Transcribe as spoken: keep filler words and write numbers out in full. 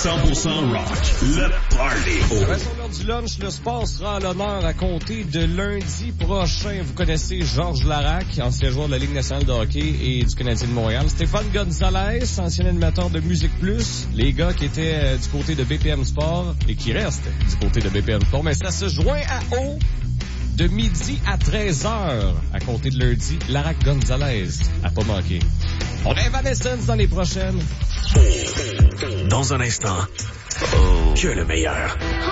cent pour cent rock. Le party. À son heure du lunch, le sport sera à l'honneur à compter de lundi prochain. Vous connaissez Georges Larac, ancien joueur de la Ligue nationale de hockey et du Canadien de Montréal. Stéphane Gonzalez, ancien animateur de Musique Plus. Les gars qui étaient euh, du côté de B P M Sport et qui restent du côté de B P M Sport. Mais ça se joint à eau de midi à treize heures à compter de lundi. Larac Gonzalez à pas manquer. On a Evanescence dans les prochaines. Dans un instant, oh, que le meilleur.